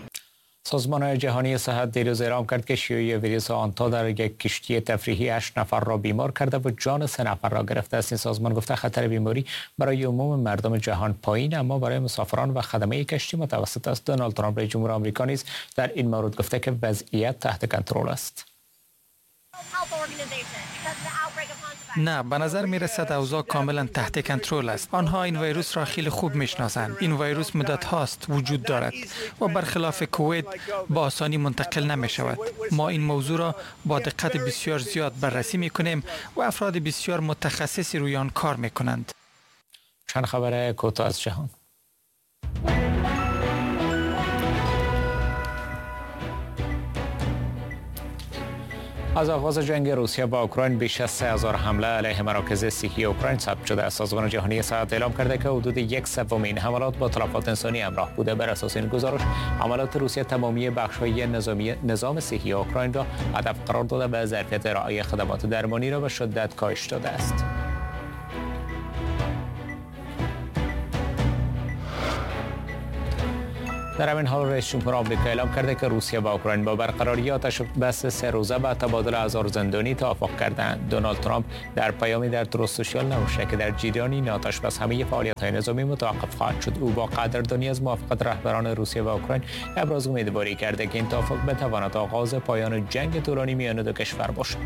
سازمان جهانی صحت دیروز اعلام کرد که شیوع ویروس آنتا در یک کشتی تفریحی 8 نفر را بیمار کرده و جان 3 نفر را گرفته است. این سازمان گفته خطر بیماری برای عموم مردم جهان پایین اما برای مسافران و خدمه کشتی متوسط است. دونالد ترامپ رئیس جمهور آمریکا نیز در این مورد گفته که وضعیت تحت کنترل است. نه، به نظر می رسد اوضاع کاملا تحت کنترل است. آنها این ویروس را خیلی خوب می شناسند. این ویروس مدت هاست وجود دارد و برخلاف کووید با آسانی منتقل نمی شود. ما این موضوع را با دقت بسیار زیاد بررسی می کنیم و افراد بسیار متخصصی روی آن کار می کنند. چند خبر کوتاه از جهان. از آغاز جنگ روسیه با اوکراین بیش از 3000 حمله علیه مراکز صحی اوکراین ثبت شده است. سازمان جهانی صحت اعلام کرده که حدود 1/7 این حملات با تلفات انسانی همراه بوده. بر اساس این گزارش، حملات روسیه تمامی بخش‌های نظام صحی اوکراین را هدف قرار داده و ظرفیت ارائه خدمات درمانی را به شدت کاهش داده است. در همین حال رئیس جمهور آمریکا اعلام کرده که روسیه و اوکراین با برقراری آتش بس 3 روزه به تبادل اعضار زندانی توافق کردند. دونالد ترامپ در پیامی در تروس سوشیال نوشته که در جریان این آتش بس همه فعالیت‌های نظامی متوقف خواهد شد. او با قدردانی از موافقت رهبران روسیه و اوکراین ابراز امیدواری کرده که این توافق بتواند آغاز پایان جنگ طولانی میان دو کشور باشد.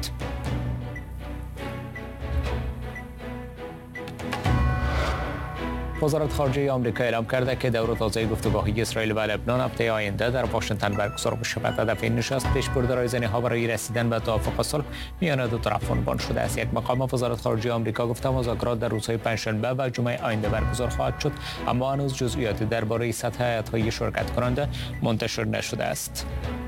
وزارت خارجه آمریکا اعلام کرده که دور تازه گفتگوهای اسرائیل و لبنان هفته آینده در واشنگتن برگزار می‌شود. هدف این نشست پیشبرد رایزنی‌ها برای رسیدن به توافق صلح میان دو طرف عنوان شده است. یک مقام وزارت خارجه آمریکا گفته مذاکرات در روزهای پنجشنبه و جمعه آینده برگزار خواهد شد، اما هنوز جزئیاتی درباره سطح هیئت‌های شرکت کننده منتشر نشده است.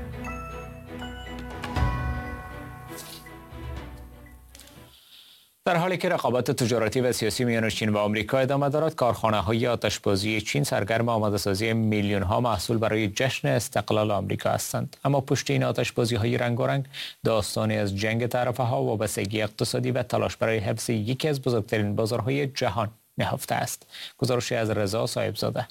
در حالی که رقابت تجارتی و سیاسی میان چین و آمریکا ادامه دارد، کارخانه‌های آتشبازی چین سرگرم آماده‌سازی میلیون‌ها محصول برای جشن استقلال آمریکا هستند. اما پشت این آتشبازی‌های رنگارنگ داستانی از جنگ طرف‌ها، وابستگی اقتصادی و تلاش برای حفظ یکی از بزرگترین بازارهای جهان نهفته است. گزارشی از رضا صاحبزاده.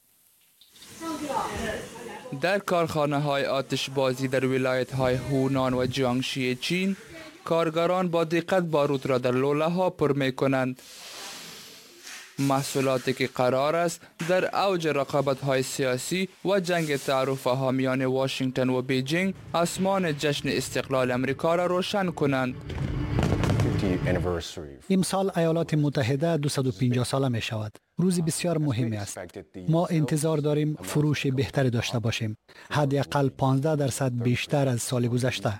در کارخانه‌های آتشبازی در ولایت‌های هونان و جیانگشی چین، کارگران با دقت بارود را در لوله‌ها پر می‌کنند. محصولاتی که قرار است در اوج رقابت‌های سیاسی و جنگ تعرفه‌ها میان واشنگتن و بیجینگ آسمان جشن استقلال امریکا را روشن کنند. امسال ایالات متحده 250 ساله می شود. روزی بسیار مهمی است. ما انتظار داریم فروش بهتری داشته باشیم. حداقل 15% بیشتر از سال گذشته.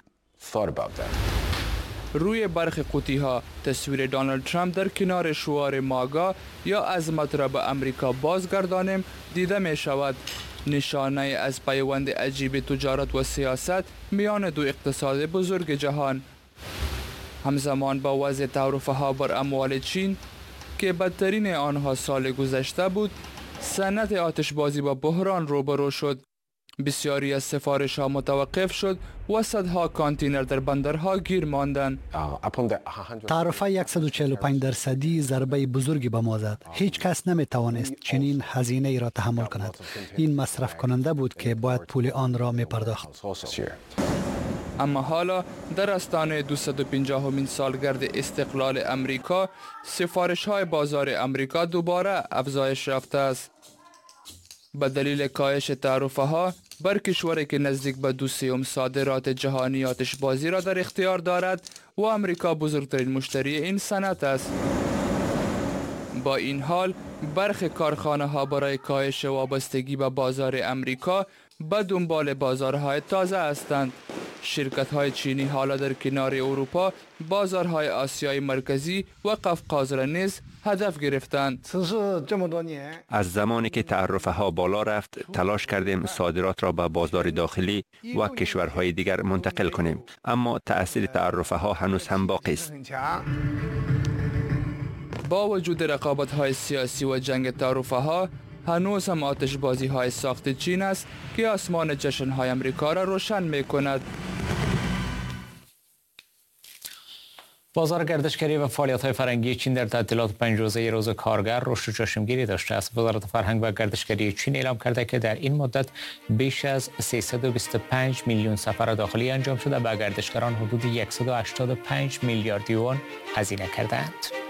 روی برخی قوطی‌ها تصویر دونالد ترامپ در کنار شعار ماگا یا عظمت را به امریکا بازگردانیم دیده می شود. نشانه از پیوند عجیب تجارت و سیاست میان دو اقتصاد بزرگ جهان. همزمان با وضع تعرفه‌ها بر اموال چین که بدترین آنها سال گذشته بود، صنعت آتشبازی با بحران روبرو شد. بسیاری از سفارش‌ها متوقف شد و صدها کانتینر در بندرها گیر ماندند. تعرفه 145% ضربه بزرگی به ما زد. هیچ کس نمی‌توانست چنین هزینه ای را تحمل کند. این مصرف کننده بود که باید پول آن را می‌پرداخت. اما حالا در آستانه 250مین سالگرد استقلال امریکا، سفارش‌های بازار امریکا دوباره افزایش یافته است. به دلیل کاهش تعرفه‌ها بر کشوری که نزدیک به 2/3 صادرات جهانی آتشبازی را در اختیار دارد و امریکا بزرگترین مشتری این صنعت است. با این حال برخی کارخانه‌ها برای کاهش وابستگی به بازار امریکا به دنبال بازارهای تازه هستند. شرکت‌های چینی حالا در کنار اروپا بازارهای آسیای مرکزی و قفقاز را نیز هدف گرفتند. از زمانی که تعرفه‌ها بالا رفت، تلاش کردیم صادرات را به بازار داخلی و کشورهای دیگر منتقل کنیم، اما تأثیر تعرفه‌ها هنوز هم باقی است. با وجود رقابت‌های سیاسی و جنگ تعرفه‌ها، هنوز هم آتشبازی‌های ساخت چین است که آسمان جشن‌های امریکا را روشن می‌کند. بازار گردشگری و فعالیت‌های فرهنگی چین در تعطیلات 5 روزه روز کارگر رشد چشمگیری داشته است. وزارت فرهنگ و گردشگری چین اعلام کرده که در این مدت بیش از 325 میلیون سفر داخلی انجام شده و گردشگران حدود 185 میلیارد یوان هزینه کردند.